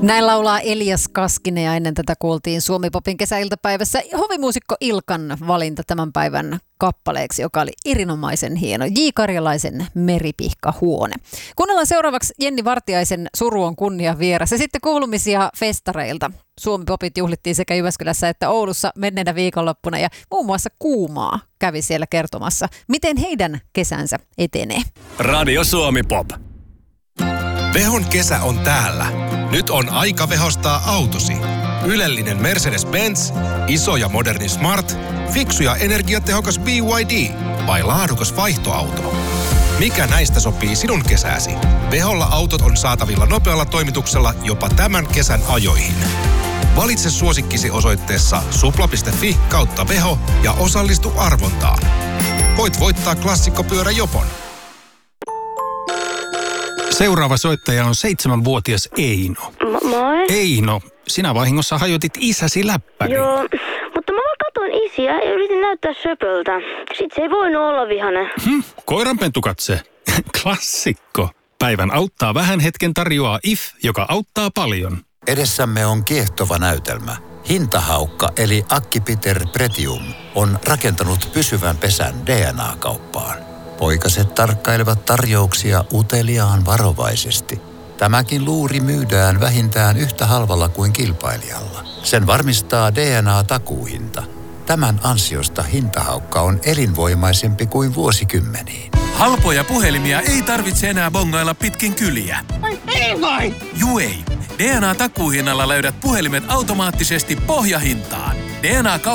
Näin laulaa Elias Kaskinen ja ennen tätä kuultiin Suomi-popin kesäiltapäivässä hovimuusikko Ilkan valinta tämän päivän kappaleeksi, joka oli erinomaisen hieno. J. Karjalaisen Meripihkahuone. Kuunnellaan seuraavaksi Jenni Vartiaisen Suru on kunnia vieras ja sitten kuulumisia festareilta. Suomi-popit juhlittiin sekä Jyväskylässä että Oulussa menneenä viikonloppuna ja muun muassa Kuumaa kävi siellä kertomassa, miten heidän kesänsä etenee. Radio Suomi-pop. Vehon kesä on täällä. Nyt on aika vehostaa autosi. Ylellinen Mercedes-Benz, iso ja moderni Smart, fiksu ja energiatehokas BYD vai laadukas vaihtoauto? Mikä näistä sopii sinun kesääsi? Veholla autot on saatavilla nopealla toimituksella jopa tämän kesän ajoihin. Valitse suosikkisi osoitteessa supla.fi/veho ja osallistu arvontaan. Voit voittaa klassikkopyöräjopon. Seuraava soittaja on 7-vuotias Eino. Moi. Eino, sinä vahingossa hajotit isäsi läppäri. Joo, mutta mä vaan katon isiä ja yritin näyttää söpöltä. Sit se ei voinut olla vihainen. Koiranpentukatse. Klassikko. Päivän auttaa vähän hetken tarjoaa IF, joka auttaa paljon. Edessämme on kiehtova näytelmä. Hintahaukka eli Acquipiter Pretium on rakentanut pysyvän pesän DNA-kauppaan. Poikaset tarkkailevat tarjouksia uteliaan varovaisesti. Tämäkin luuri myydään vähintään yhtä halvalla kuin kilpailijalla. Sen varmistaa DNA-takuuhinta. Tämän ansiosta hintahaukka on elinvoimaisempi kuin vuosikymmeniin. Halpoja puhelimia ei tarvitse enää bongailla pitkin kyliä. Ai ei vai? Juu ei. DNA-takuuhinnalla löydät puhelimet automaattisesti pohjahintaan. DNA